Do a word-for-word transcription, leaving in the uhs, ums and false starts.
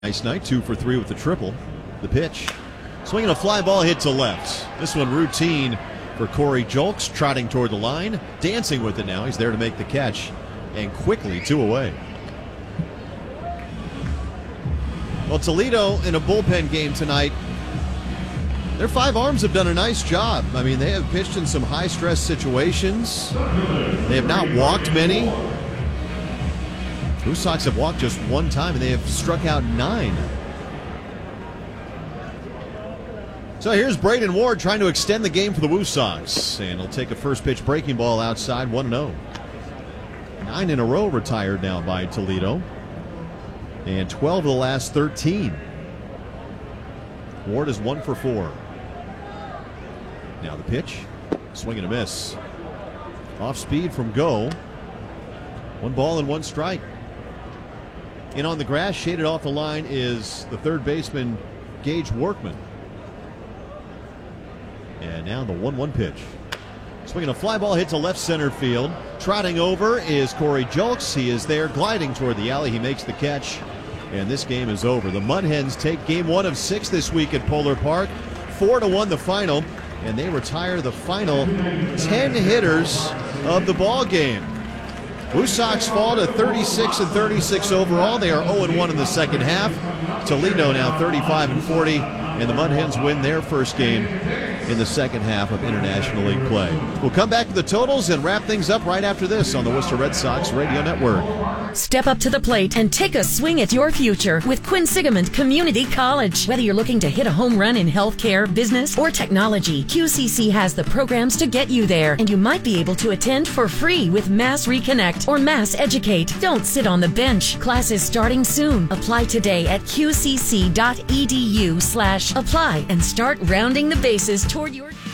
Nice night, two for three with the triple. The pitch. Swinging a fly ball hit to left. This one routine for Corey Julks, trotting toward the line, dancing with it now. He's there to make the catch, and quickly two away. Well, Toledo in a bullpen game tonight. Their five arms have done a nice job. I mean, they have pitched in some high-stress situations. They have not walked many. Blue Sox have walked just one time, and they have struck out nine. So here's Braden Ward trying to extend the game for the Woo Sox, and he'll take a first pitch breaking ball outside, one oh. Nine in a row retired now by Toledo, and twelve of the last thirteen. Ward is one for four. Now the pitch, swing and a miss. Off speed from Go. One ball and one strike. In on the grass, shaded off the line, is the third baseman, Gage Workman. And now the one one pitch. Swinging a fly ball hit to left center field. Trotting over is Corey Julks. He is there gliding toward the alley. He makes the catch, and this game is over. The Mud Hens take game one of six this week at Polar Park. Four to one the final, and they retire the final ten hitters of the ball game. Blue Sox fall to thirty-six and thirty-six overall. They are oh and one in the second half. Toledo now thirty-five and forty, and the Mud Hens win their first game in the second half of International League play. We'll come back to the totals and wrap things up right after this on the Worcester Red Sox Radio Network. Step up to the plate and take a swing at your future with Quinsigamond Community College. Whether you're looking to hit a home run in healthcare, business, or technology, Q C C has the programs to get you there, and you might be able to attend for free with Mass Reconnect or Mass Educate. Don't sit on the bench. Classes starting soon. Apply today at qcc.edu slash apply and start rounding the bases toward your